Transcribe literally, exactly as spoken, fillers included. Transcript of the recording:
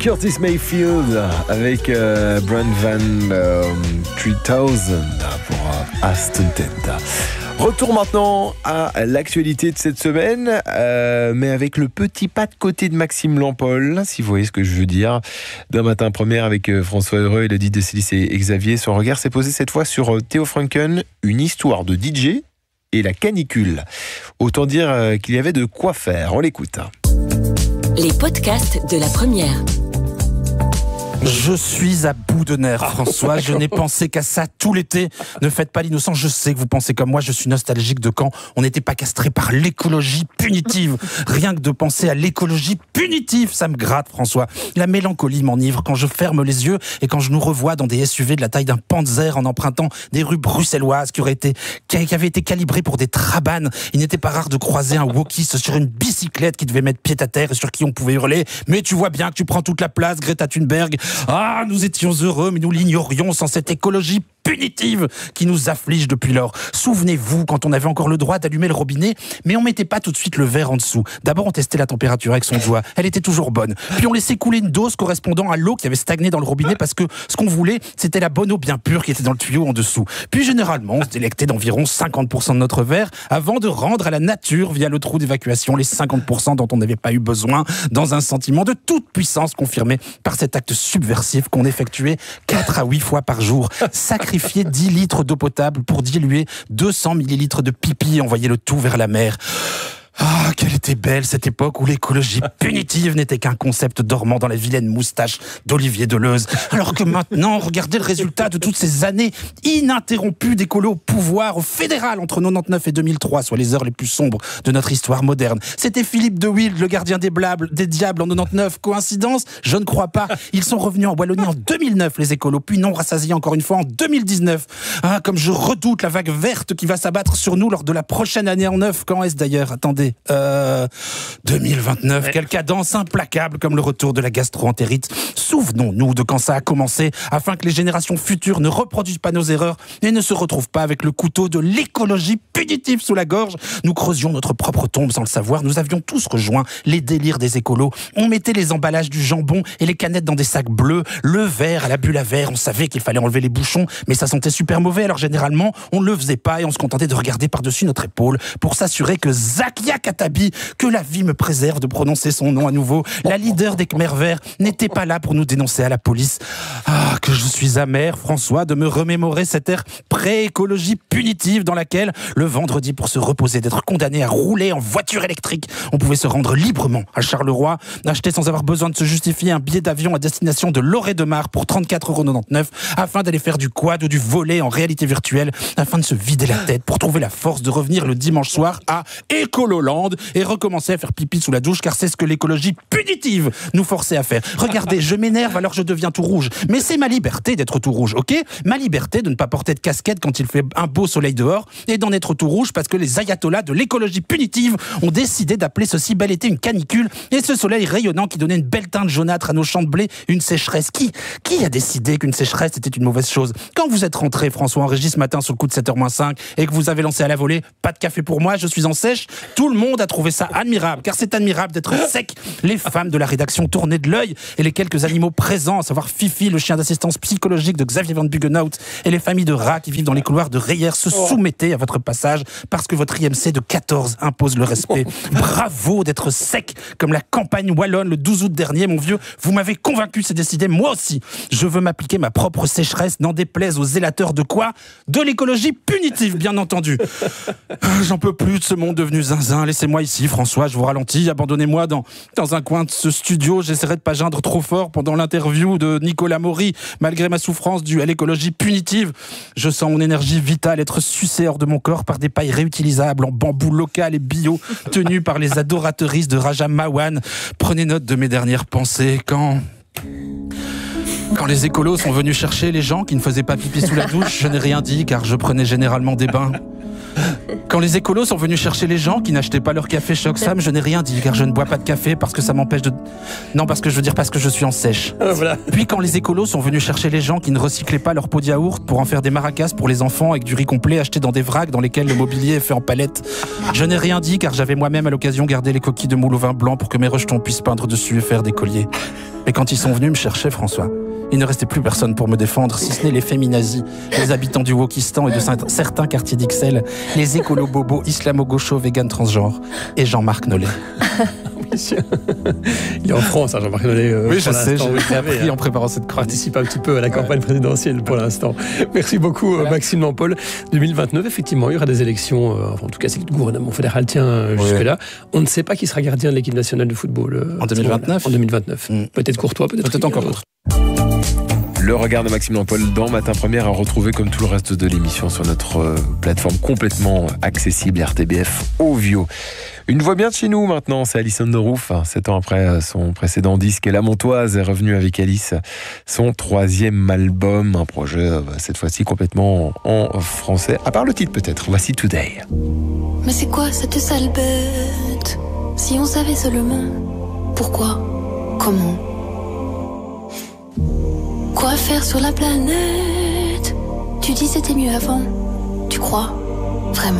Curtis Mayfield avec euh, Brand Van euh, trois mille pour euh, Aston Tenda. Retour maintenant à l'actualité de cette semaine, euh, mais avec le petit pas de côté de Maxime Lampol, si vous voyez ce que je veux dire. D'un matin première avec euh, François Heureux, Elodie Decelis et Xavier. Son regard s'est posé cette fois sur euh, Theo Franken, une histoire de D J et la canicule. Autant dire euh, qu'il y avait de quoi faire. On l'écoute. Les podcasts de la première. Je suis à bout de nerfs, François. Je n'ai pensé qu'à ça tout l'été. Ne faites pas l'innocent. Je sais que vous pensez comme moi. Je suis nostalgique de quand on n'était pas castré par l'écologie punitive. Rien que de penser à l'écologie punitive, ça me gratte, François. La mélancolie m'enivre quand je ferme les yeux et quand je nous revois dans des S U V de la taille d'un Panzer en empruntant des rues bruxelloises qui auraient été, qui avaient été calibrées pour des trabanes. Il n'était pas rare de croiser un wokiste sur une bicyclette qui devait mettre pied à terre et sur qui on pouvait hurler « Mais tu vois bien que tu prends toute la place, Greta Thunberg !» Ah, nous étions heureux, mais nous l'ignorions sans cette écologie punitive qui nous afflige depuis lors. Souvenez-vous, quand on avait encore le droit d'allumer le robinet, mais on mettait pas tout de suite le verre en dessous. D'abord, on testait la température avec son doigt. Elle était toujours bonne. Puis on laissait couler une dose correspondant à l'eau qui avait stagné dans le robinet parce que ce qu'on voulait, c'était la bonne eau bien pure qui était dans le tuyau en dessous. Puis généralement, on se délectait d'environ cinquante pour cent de notre verre avant de rendre à la nature, via le trou d'évacuation, les cinquante pour cent dont on n'avait pas eu besoin, dans un sentiment de toute puissance confirmé par cet acte subversif qu'on effectuait quatre à huit fois par jour. Sacrifier dix litres d'eau potable pour diluer deux cents millilitres de pipi et envoyer le tout vers la mer. Ah, quelle était belle cette époque où l'écologie punitive n'était qu'un concept dormant dans la vilaine moustache d'Olivier Deleuze. Alors que maintenant, regardez le résultat de toutes ces années ininterrompues d'écolo au pouvoir, au fédéral, entre quatre-vingt-dix-neuf et deux mille trois, soit les heures les plus sombres de notre histoire moderne. C'était Philippe de Wild, le gardien des, blables, des diables en quatre-vingt-dix-neuf. Coïncidence ? Je ne crois pas. Ils sont revenus en Wallonie en deux mille neuf, les écolos, puis non rassasiés encore une fois en deux mille dix-neuf. Ah, comme je redoute la vague verte qui va s'abattre sur nous lors de la prochaine année en neuf. Quand est-ce d'ailleurs ? Attendez. Euh, deux mille vingt-neuf, quelle cadence implacable comme le retour de la gastro-entérite. Souvenons-nous de quand ça a commencé, afin que les générations futures ne reproduisent pas nos erreurs et ne se retrouvent pas avec le couteau de l'écologie punitive sous la gorge. Nous creusions notre propre tombe sans le savoir. Nous avions tous rejoint les délires des écolos. On mettait les emballages du jambon et les canettes dans des sacs bleus, le verre à la bulle à verre. On savait qu'il fallait enlever les bouchons, mais ça sentait super mauvais. Alors généralement, on ne le faisait pas et on se contentait de regarder par-dessus notre épaule pour s'assurer que Zakia Katabi, que la vie me préserve de prononcer son nom à nouveau, la leader des Khmers verts, n'était pas là pour nous dénoncer à la police. Ah, que je suis amer, François, de me remémorer cette ère pré-écologie punitive dans laquelle, le vendredi, pour se reposer d'être condamné à rouler en voiture électrique, on pouvait se rendre librement à Charleroi, acheter sans avoir besoin de se justifier un billet d'avion à destination de Loré de Mar pour trente-quatre euros quatre-vingt-dix-neuf, afin d'aller faire du quad ou du volley en réalité virtuelle, afin de se vider la tête pour trouver la force de revenir le dimanche soir à Écololand et recommencer à faire pipi sous la douche, car c'est ce que l'écologie punitive nous forçait à faire. Regardez, je m'énerve alors je deviens tout rouge. Mais c'est ma liberté d'être tout rouge, ok ? Ma liberté de ne pas porter de casquette quand il fait un beau soleil dehors et d'en être tout rouge parce que les ayatollahs de l'écologie punitive ont décidé d'appeler ceci bel été une canicule et ce soleil rayonnant qui donnait une belle teinte jaunâtre à nos champs de blé, une sécheresse. Qui, qui a décidé qu'une sécheresse était une mauvaise chose ? Quand vous êtes rentré, François, en régie ce matin sur le coup de sept heures moins cinq et que vous avez lancé à la volée « Pas de café pour moi, je suis en sèche », tout le monde a trouvé ça admirable, car c'est admirable d'être sec. Les femmes de la rédaction tournaient de l'œil et les quelques animaux présents, à savoir Fifi, le chien d'assistance psychologique de Xavier Van Buggenhout, et les familles de rats qui vivent dans les couloirs de Reyer se soumettaient à votre passage parce que votre I M C de quatorze impose le respect. Bravo d'être sec comme la campagne wallonne le douze août dernier, mon vieux. Vous m'avez convaincu, c'est décidé, moi aussi. Je veux m'appliquer ma propre sécheresse, n'en déplaise aux zélateurs de quoi ? De l'écologie punitive, bien entendu. J'en peux plus de ce monde devenu zinzin. Laissez-moi ici, François, je vous ralentis. Abandonnez-moi dans, dans un coin de ce studio. J'essaierai de pas geindre trop fort pendant l'interview de Nicolas Maury, malgré ma souffrance due à l'écologie punitive. Je sens mon énergie vitale être sucée hors de mon corps par des pailles réutilisables en bambou local et bio, tenues par les adoratrices de Raja Mawan. Prenez note de mes dernières pensées. Quand... Quand les écolos sont venus chercher les gens qui ne faisaient pas pipi sous la douche, je n'ai rien dit car je prenais généralement des bains. Quand les écolos sont venus chercher les gens qui n'achetaient pas leur café chez Oxfam, je n'ai rien dit car je ne bois pas de café parce que ça m'empêche de... Non, parce que je veux dire parce que je suis en sèche. Voilà. Puis quand les écolos sont venus chercher les gens qui ne recyclaient pas leur pot de yaourt pour en faire des maracas pour les enfants avec du riz complet acheté dans des vracs dans lesquels le mobilier est fait en palette, je n'ai rien dit car j'avais moi-même à l'occasion gardé les coquilles de moule au vin blanc pour que mes rejetons puissent peindre dessus et faire des colliers. Mais quand ils sont venus me chercher, François, il ne restait plus personne pour me défendre, si ce n'est les féminazis, les habitants du Wokistan et de certains quartiers d'Ixelles, les écolo-bobos, islamo-gauchos, vegan transgenres et Jean-Marc Nollet. Il est en France, hein, Jean-Marc Nollet. Euh, oui, je sais, j'ai oui, appris en préparant cette chronique. Participe un petit peu à la campagne ouais. présidentielle pour l'instant. Merci beaucoup, voilà. Maxime Lampol. deux mille vingt-neuf, effectivement, il y aura des élections. Euh, en tout cas, c'est le gouvernement fédéral tient euh, oui. jusque-là. On ne sait pas qui sera gardien de l'équipe nationale de football. Euh, en deux mille vingt-neuf En deux mille vingt-neuf. Mmh. Peut-être Courtois, peut-être, peut-être encore autre. Le regard de Maxime Lampol dans Matin Première à retrouver comme tout le reste de l'émission sur notre euh, plateforme complètement accessible R T B F Ovio. Une voix bien de chez nous maintenant, c'est Alison de Roof. Sept ans après son précédent disque, La Montoise est revenue avec Alice, son troisième album, un projet cette fois-ci complètement en français, à part le titre peut-être. Voici Today. Mais c'est quoi cette sale bête? Si on savait seulement pourquoi, comment, quoi faire sur la planète? Tu dis c'était mieux avant, tu crois vraiment?